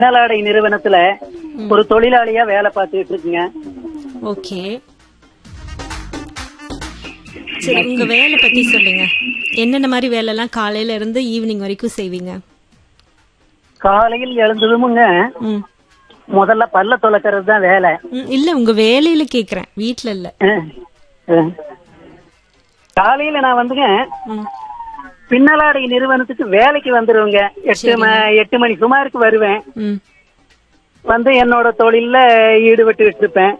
பின்னலாடை நிறுவனத்துல ஒரு தொழிலாளியா வேலை பார்த்துட்டு இருக்குங்க. ஓகே, சரி, உங்க வேலை பத்தி சொல்லுங்க. என்னென்ன மாதிரி வேலை எல்லாம் காலையில இருந்து ஈவினிங் வரைக்கும் செய்வீங்க? காலையில் எழுந்ததுமுங்க முதல்ல பல்ல துளக்கிறது தான் வேலை. இல்ல, உங்க வேலையில கேக்குறேன், வீட்ல இல்ல. காலையில நான் வந்துங்க பின்னலாடை நிறுவனத்துக்கு வேலைக்கு வந்துருவேங்க. 8 மணி சுமாருக்கு வருவேன். வந்து என்னோட தொழில ஈடுபட்டு இருப்பேன்.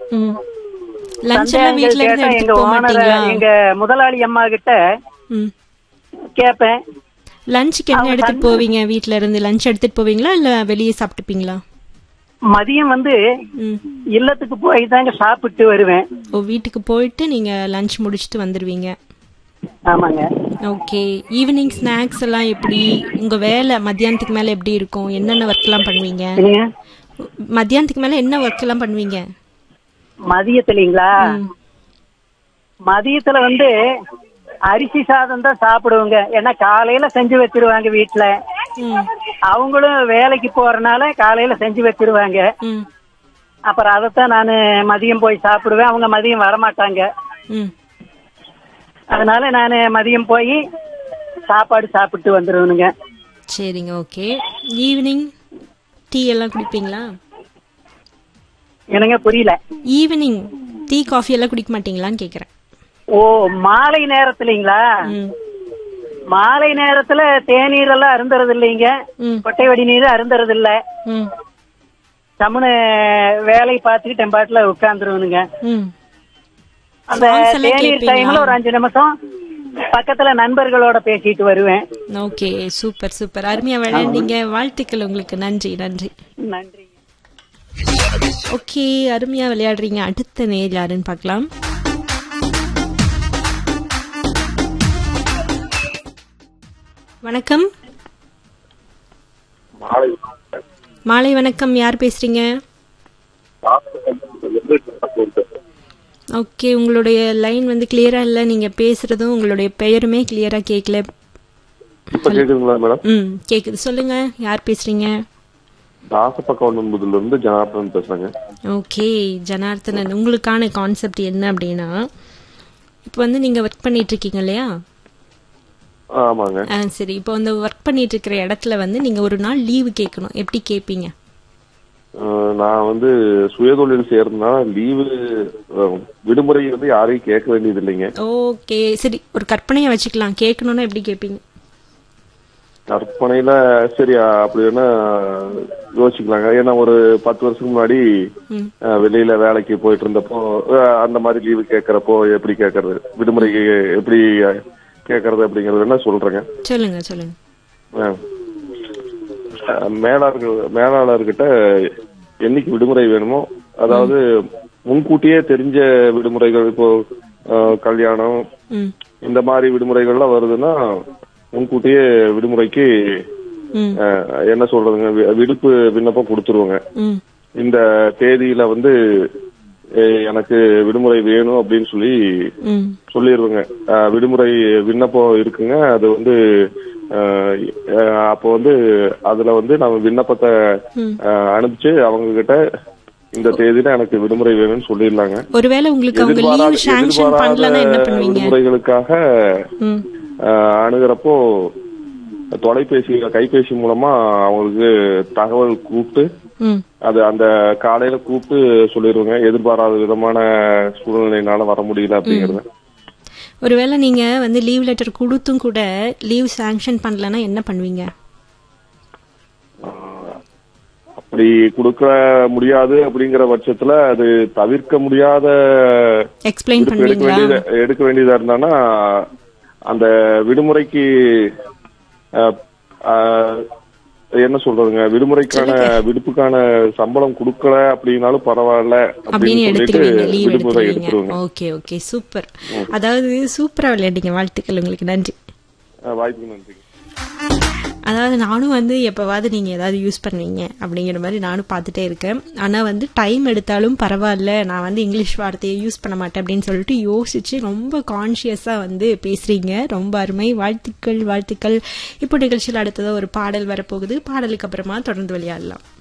எங்க ஓனர் எங்க முதலாளி அம்மா கிட்ட கேப்பேன். லஞ்சுக்கு என்ன எடுத்துட்டு போவீங்க? வீட்ல இருந்து லஞ்ச் எடுத்துட்டு போவீங்களா இல்ல வெளியே சாப்பிட்டுப்பீங்களா? மதியம் வந்து இல்லத்துக்கு போய் தாங்க சாப்பிட்டு வருவேன். ஓ, வீட்டுக்கு போயிட்டு நீங்க லஞ்ச் முடிச்சிட்டு வந்துருவீங்க. ஆமாங்க. ஓகே, ஈவினிங் ஸ்நாக்ஸ் எல்லாம் எப்படி? உங்க வேலை மத்தியானத்துக்கு மேல எப்படி இருக்கும்? என்னென்ன ஒர்க் எல்லாம் பண்ணுவீங்க? மத்தியானத்துக்கு மேல என்ன ஒர்க் எல்லாம் பண்ணுவீங்க? மதியத்துலீங்களா? மதியத்துல வந்து அரிசி சாதம் தான் சாப்பிடுவோங்க. ஏன்னா காலையில செஞ்சு வச்சிருவாங்க வீட்டுல. அவங்களும் வேலைக்கு போறதுனால காலையில செஞ்சு வச்சிருவாங்க. அப்புறம் அதைத்தான் நானு மதியம் போய் சாப்பிடுவேன். அவங்க மதியம் வரமாட்டாங்க. அதனால நானு மதியம் போய் சாப்பாடு சாப்பிட்டு வந்துருவனுங்க. சரிங்க, ஓகே. ஈவினிங் டீ எல்லாம் குடிப்பீங்களா? என்னங்க புரியல? ஈவினிங் டீ காஃபி எல்லாம் குடிக்க மாட்டீங்களான்னு கேக்குறேன். ஓ, மாலை நேரத்துலீங்களா? மாலை நேரத்துல தேநீர் எல்லாம் அருந்துறது இல்லைங்க. கொட்டை வடி நீர் அருந்துறது இல்ல. சமண வேலை பார்த்துட்டு டெம்பாட்ல உட்கார்ந்துருவனுங்க. அந்த தேநீர் டைம்ல ஒரு 5 நிமிஷம் பக்கத்துல நண்பர்களோட பேசிட்டு வருவேன். ஓகே, சூப்பர் சூப்பர், அருமையா விளையாண்டீங்க. வாழ்த்துக்கள் உங்களுக்கு. நன்றி நன்றி நன்றி. ஓகே, அருமையா விளையாடுறீங்க. அடுத்த நேர் யாருன்னு பார்க்கலாம். வணக்கம். மாலை வணக்கம். யார் பேசுறீங்க? ஓகே, உங்களுடைய லைன் வந்து கிளியரா இல்ல. நீங்க பேசுறதும் உங்களுடைய பெயருமே கிளியரா கேட்கல. கேக்குதுங்களா மேடம்? கேக்குது, சொல்லுங்க. யார் பேசுறீங்க? தாசப்பக்கவுண்டன்புதுல இருந்து ஜனார்த்தனன் பேசுறேங்க. ஓகே, ஜனார்த்தனன், உங்களுக்கான கான்செப்ட் என்ன அப்படின்னா, இப்போ வந்து நீங்க ஒர்க் பண்ணிட்டு இருக்கீங்க இல்லையா? ஆமாங்க. சரி, இப்போ அந்த ஒர்க் பண்ணிட்டு இருக்கிற இடத்துல வந்து நீங்க ஒரு நாள் லீவு கேட்கணும். எப்படி கேட்பீங்க? நான் வந்து சுயதொழில் செய்யறதுனால லீவு விடுமுறை வந்து யாரையும் கேட்க வேண்டியது இல்லைங்க. ஓகே, சரி, ஒரு கற்பனையை வச்சுக்கலாம். கேட்கணும்னா எப்படி கேட்பீங்க? கற்பனையில சரி அப்படி வேணா யோசிக்கலாங்க. ஏன்னா ஒரு 10 வருஷத்துக்கு முன்னாடி வெளியில வேலைக்கு போயிட்டு இருந்தப்போ அந்த மாதிரி லீவு கேட்கறப்போ எப்படி கேட்கறது, விடுமுறை எப்படி கேட்கறது அப்படிங்கறது வேணா சொல்றேங்க. சொல்லுங்க சொல்லுங்க. மேலாளர்கிட்ட என்னைக்கு விடுமுறை வேணுமோ, அதாவது முன்கூட்டியே தெரிஞ்ச விடுமுறைகள், இப்போ கல்யாணம் இந்த மாதிரி விடுமுறைகள்லாம் வருதுன்னா முன்கூட்டியே விடுமுறைக்கு என்ன சொல்றதுங்க, விடுப்பு விண்ணப்பம் கொடுத்துருவோங்க. இந்த தேதியில வந்து எனக்கு விடுமுறை வேணும் அப்படின்னு சொல்லிடுவோங்க. விடுமுறை விண்ணப்பம் இருக்குங்க. அது வந்து அப்போ வந்து அதுல வந்து நம்ம விண்ணப்பத்தை அனுப்பிச்சு அவங்க கிட்ட இந்த தேதியில எனக்கு விடுமுறை வேணும்னு சொல்லிடலாங்க. ஒருவேளை உங்களுக்கு அவங்க லீவ் சாங்ஷன் பண்ணலனா என்ன பண்ணுவீங்க? விடுமுறைகளுக்காக அணுகிறப்போ கைபேசி மூலமா அவங்களுக்கு தகவல் கூப்பிட்டு அது அந்த காலையில கூப்பிட்டு சொல்லிடுவோங்க. எதிர்பாராத விதமான சூழ்நிலையினால வர முடியல அப்படிங்கறது. ஒருவேளை நீங்க வந்து லீவ் லெட்டர் கொடுத்தும் கூட லீவ் சாங்ஷன் பண்ணலனா என்ன பண்ணுவீங்க? அப்படி கொடுக்க முடியாது அப்படிங்கிற பட்சத்துல அது தவிர்க்க முடியாத எக்ஸ்பிளைன் பண்ணுவீங்களா? எடுக்க வேண்டியதா இருந்தானா அந்த விடுமுறைக்கு என்ன சொல்றதுங்க, விடுமுறைக்கான விடுப்புக்கான சம்பளம் கொடுக்கல அப்படின்னாலும் பரவாயில்ல அப்படின்னு சொல்லிட்டு விடுமுறை எடுத்துருவாங்க. Okay okay, super. அதாவது சூப்பரா விளையாடுங்க. வாழ்த்துக்கள் உங்களுக்கு. நன்றி. வாய்ப்புக்கு நன்றி. அதாவது நானும் வந்து எப்பவாவது நீங்க ஏதாவது யூஸ் பண்ணுவீங்க அப்படிங்கிற மாதிரி நானும் பார்த்துட்டே இருக்கேன். ஆனா வந்து டைம் எடுத்தாலும் பரவாயில்ல, நான் வந்து இங்கிலீஷ் வார்த்தையை யூஸ் பண்ண மாட்டேன் அப்படின்னு சொல்லிட்டு யோசிச்சு ரொம்ப கான்சியஸா வந்து பேசுறீங்க. ரொம்ப அருமை. வாழ்த்துக்கள் வாழ்த்துக்கள். இப்போ நிகழ்ச்சியில் அடுத்ததாக ஒரு பாடல் வரப்போகுது. பாடலுக்கு அப்புறமா தொடர்ந்து விளையாடலாம்.